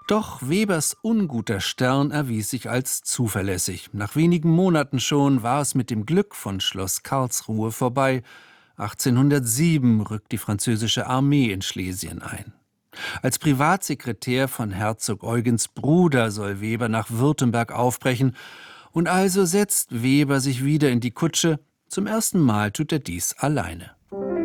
Doch Webers unguter Stern erwies sich als zuverlässig. Nach wenigen Monaten schon war es mit dem Glück von Schloss Karlsruhe vorbei. 1807 rückt die französische Armee in Schlesien ein. Als Privatsekretär von Herzog Eugens Bruder soll Weber nach Württemberg aufbrechen. Und also setzt Weber sich wieder in die Kutsche. Zum ersten Mal tut er dies alleine.